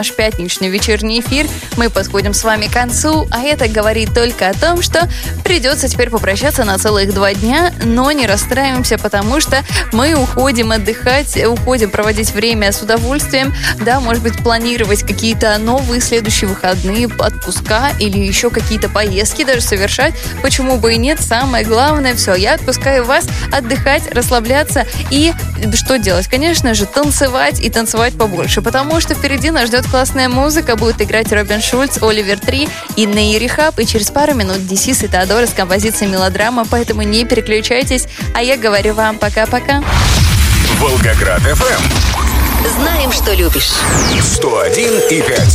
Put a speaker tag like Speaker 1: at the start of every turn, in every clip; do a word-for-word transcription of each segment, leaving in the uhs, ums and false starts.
Speaker 1: Наш пятничный вечерний эфир. Мы подходим с вами к концу, а это говорит только о том, что придется теперь попрощаться на целых два дня, но не расстраиваемся, потому что мы уходим отдыхать, уходим проводить время с удовольствием, да, может быть, планировать какие-то новые следующие выходные, отпуска или еще какие-то поездки даже совершать, почему бы и нет. Самое главное, все, я отпускаю вас отдыхать, расслабляться и что делать? Конечно же, танцевать и танцевать побольше, потому что впереди нас ждет классная музыка, будет играть Робин Шульц, Оливер Три и Нейри Хаб, и через пару минут Дисис и Теодора с композицией «Мелодрама», поэтому не переключайтесь, а я говорю вам пока-пока.
Speaker 2: Волгоград эф эм.
Speaker 3: Знаем, что любишь.
Speaker 2: сто один и пять.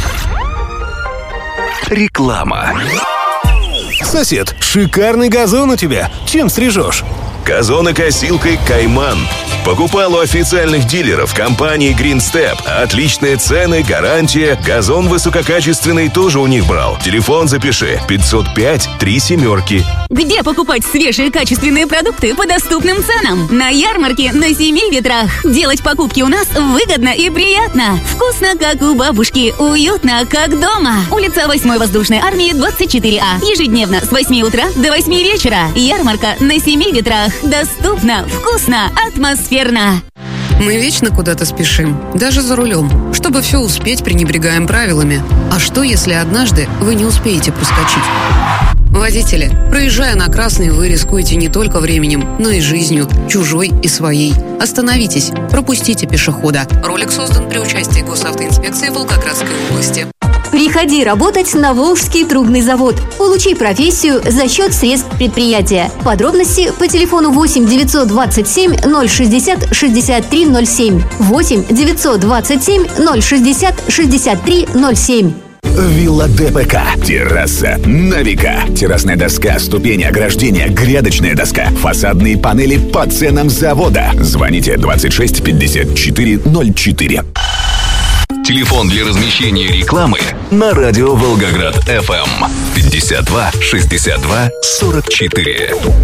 Speaker 2: Реклама.
Speaker 4: Сосед, шикарный газон у тебя. Чем стрижешь?
Speaker 2: Газонокосилкой «Кайман». Покупал у официальных дилеров компании Green Step. Отличные цены, гарантия. Газон высококачественный тоже у них брал. Телефон запиши. пятьсот пять три семерки.
Speaker 5: Где покупать свежие качественные продукты по доступным ценам? На ярмарке на Семи Ветрах. Делать покупки у нас выгодно и приятно. Вкусно, как у бабушки. Уютно, как дома. Улица восьмой воздушной армии, двадцать четыре А. Ежедневно с восьми утра до восьми вечера. Ярмарка на Семи Ветрах. Доступно, вкусно, атмосферно.
Speaker 6: Мы вечно куда-то спешим, даже за рулем. Чтобы все успеть, пренебрегаем правилами. А что, если однажды вы не успеете проскочить? Водители, проезжая на красный, вы рискуете не только временем, но и жизнью, чужой и своей. Остановитесь, пропустите пешехода. Ролик создан при участии Госавтоинспекции Волгоградской области.
Speaker 7: Приходи работать на Волжский трубный завод. Получи профессию за счет средств предприятия. Подробности по телефону восемь девятьсот двадцать семь ноль шестьдесят шестьдесят три ноль семь. восемь девятьсот двадцать семь ноль шестьдесят шестьдесят три ноль семь.
Speaker 8: Вилла ДПК. Терраса на века. Террасная доска, ступени ограждения, грядочная доска, фасадные панели по ценам завода. Звоните двадцать шесть пятьдесят четыре ноль четыре.
Speaker 2: Телефон для размещения рекламы на радио Волгоград эф эм. пятьдесят два шестьдесят два сорок четыре.